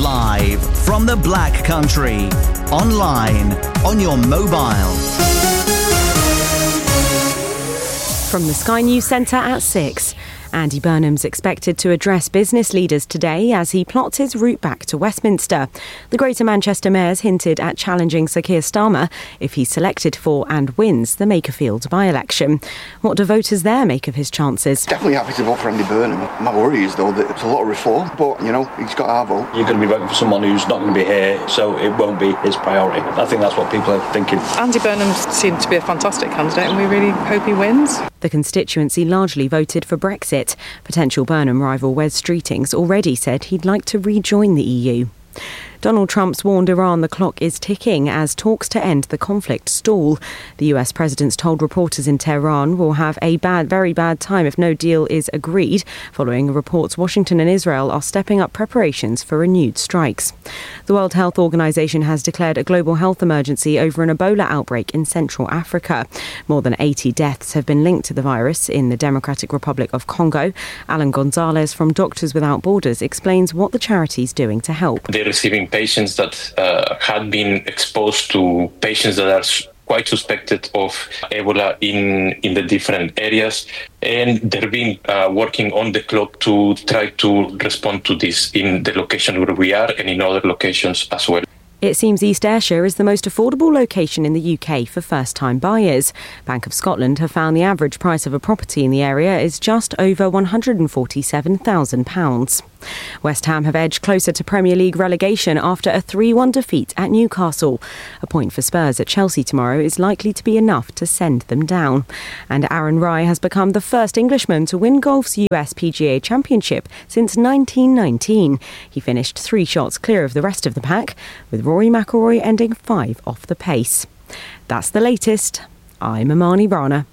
Live from the Black Country. Online, on your mobile. From the Sky News Centre at 6. Andy Burnham's expected to address business leaders today as he plots his route back to Westminster. The Greater Manchester Mayor's hinted at challenging Sir Keir Starmer if he's selected for and wins the Makerfield by-election. What do voters there make of his chances? Definitely happy to vote for Andy Burnham. My worry is, though, that it's a lot of reform, but, he's got our vote. You're going to be voting for someone who's not going to be here, so it won't be his priority. I think that's what people are thinking. Andy Burnham seemed to be a fantastic candidate, and we really hope he wins. The constituency largely voted for Brexit. Potential Burnham rival Wes Streetings already said he'd like to rejoin the EU. Donald Trump's warned Iran the clock is ticking as talks to end the conflict stall. The US president's told reporters in Tehran will have a very bad time if no deal is agreed, following reports Washington and Israel are stepping up preparations for renewed strikes. The World Health Organization has declared a global health emergency over an Ebola outbreak in Central Africa. More than 80 deaths have been linked to the virus in the Democratic Republic of Congo. Alan Gonzalez from Doctors Without Borders explains what the charity's doing to help. They're receiving patients that had been exposed to patients that are quite suspected of Ebola in the different areas, and they've been working on the clock to try to respond to this in the location where we are and in other locations as well. It seems East Ayrshire is the most affordable location in the UK for first-time buyers. Bank of Scotland have found the average price of a property in the area is just over £147,000. West Ham have edged closer to Premier League relegation after a 3-1 defeat at Newcastle. A point for Spurs at Chelsea tomorrow is likely to be enough to send them down. And Aaron Rai has become the first Englishman to win golf's US PGA Championship since 1919. He finished 3 shots clear of the rest of the pack, with Rory McIlroy ending 5 off the pace. That's the latest. I'm Amani Rana.